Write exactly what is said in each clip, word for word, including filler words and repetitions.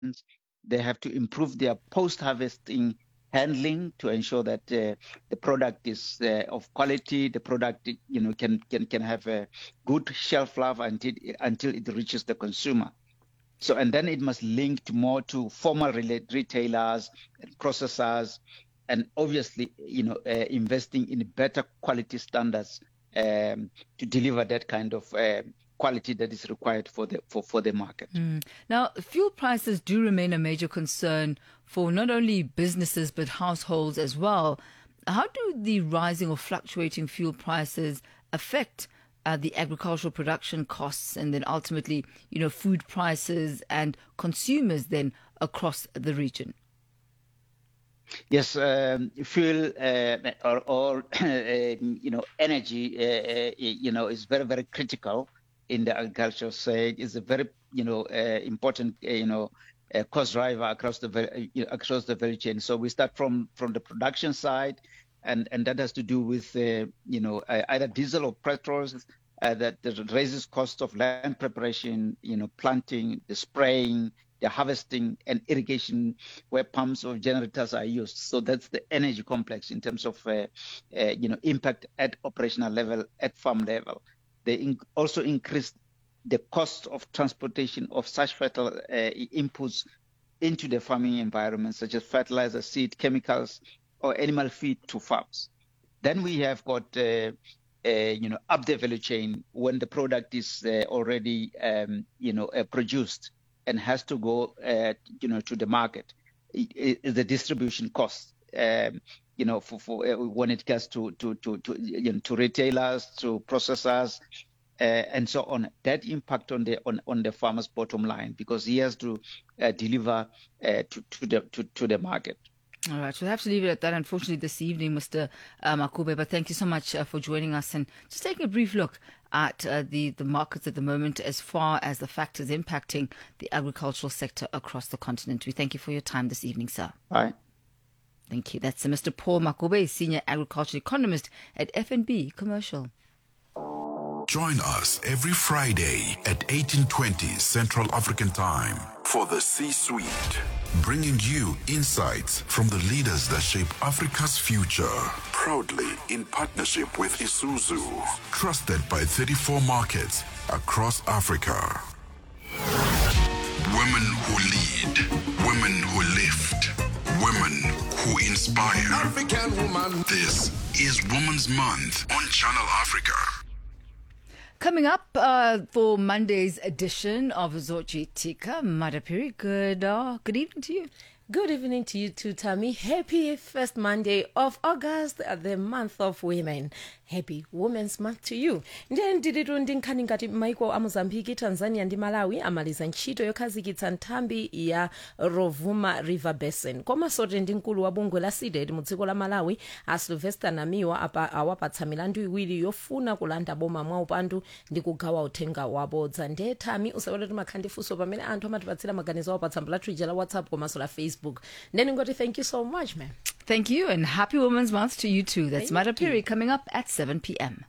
They have to improve their post-harvesting handling to ensure that uh, the product is uh, of quality. The product, you know, can can can have a good shelf life until until it reaches the consumer. So, and then it must link to more to formal rela- retailers and processors, and obviously, you know, uh, investing in better quality standards um, to deliver that kind of uh, quality that is required for the for, for the market. Mm. Now, fuel prices do remain a major concern for not only businesses but households as well. How do the rising or fluctuating fuel prices affect uh, the agricultural production costs and then ultimately, you know, food prices and consumers then across the region? Yes, um, fuel uh, or, or uh, you know, energy, uh, uh, you know, is very, very critical in the agricultural side. It's a very, you know, uh, important, uh, you know, uh, cost driver across the val- uh, across the value chain. So we start from from the production side, and and that has to do with, uh, you know, uh, either diesel or petrols uh, that, that raises cost of land preparation, you know, planting, the spraying, the harvesting, and irrigation where pumps or generators are used. So that's the energy complex in terms of uh, uh, you know, impact at operational level, at farm level. They in- also increased the cost of transportation of such fertile uh, inputs into the farming environment, such as fertilizer, seed, chemicals, or animal feed to farms. Then we have got uh, uh, you know, up the value chain when the product is uh, already um, you know, uh, produced and has to go uh, you know, to the market. It, it, the distribution cost, um, you know, for, for uh, when it gets to to to to, you know, to retailers, to processors, uh, and so on. That impact on the on, on the farmer's bottom line because he has to uh, deliver uh, to to the to, to the market. All right, we'll have to leave it at that, unfortunately, this evening, Mister Uh, Makube. But thank you so much uh, for joining us and just taking a brief look at uh, the, the markets at the moment as far as the factors impacting the agricultural sector across the continent. We thank you for your time this evening, sir. All right. Thank you. That's uh, Mister Paul Makube, Senior Agricultural Economist at F N B Commercial. Join us every Friday at eighteen twenty Central African Time for the C-Suite, bringing you insights from the leaders that shape Africa's future. Proudly in partnership with Isuzu, trusted by thirty-four markets across Africa. Women who lead, women who lift, women who inspire. African woman. This is Women's Month on Channel Africa. Coming up uh, for Monday's edition of Zochi Tika, Madapiri, good, uh, good evening to you. Good evening to you too, Tammy. Happy first Monday of August, the month of women. Happy Women's Month to you. Ndiye ndiritu ndinkhani ngati maiko a Mozambique, Tanzania ndi Malawi amaliza ntchito yokhazikitsa nthambi ya Rovuma River Basin. Koma sote ndi mkulu wa bungwe la SIDED mu dziko la Malawi, a Sylvester Namiwa apa awapatsa milandu iwiri yofuna kulanda boma mwa upandu ndi kugawa uthenga wabodza. Ndiye Tammy usawole tumakhandi funso pamene anthu amatipatsira maganizo awo pa tsamba lathu la WhatsApp komanso la Facebook. Then I'm going to thank you so much, man. Thank you, and happy Women's Month to you too. That's Thank Madapiri you. coming up at seven p.m.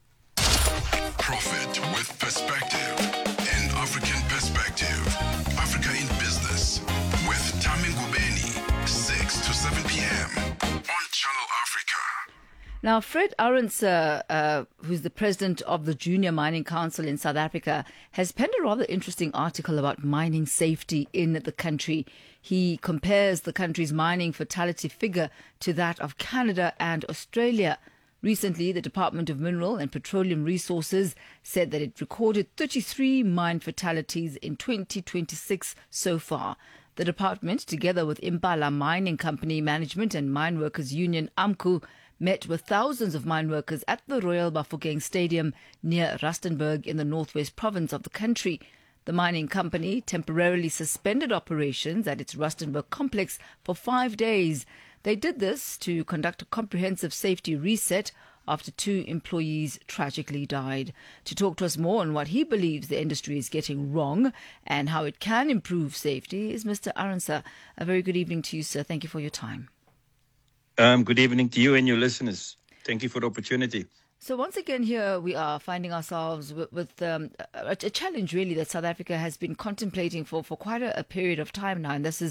Profit with perspective. An African perspective. Africa in Business with Tami Ngubeni, six to seven p.m. on Channel Africa. Now, Fred Arendse, uh, who's the president of the Junior Mining Council in South Africa, has penned a rather interesting article about mining safety in the country. He compares the country's mining fatality figure to that of Canada and Australia. Recently, the Department of Mineral and Petroleum Resources said that it recorded thirty-three mine fatalities in twenty twenty-six so far. The department, together with Impala Mining Company Management and Mine Workers Union, AMCU, met with thousands of mine workers at the Royal Bafokeng Stadium near Rustenburg in the northwest province of the country. The mining company temporarily suspended operations at its Rustenburg complex for five days. They did this to conduct a comprehensive safety reset after two employees tragically died. To talk to us more on what he believes the industry is getting wrong and how it can improve safety is Mister Arendse. A very good evening to you, sir. Thank you for your time. Um, good evening to you and your listeners. Thank you for the opportunity. So once again, here we are finding ourselves with, with um, a, a challenge really that South Africa has been contemplating for, for quite a, a period of time now, and this is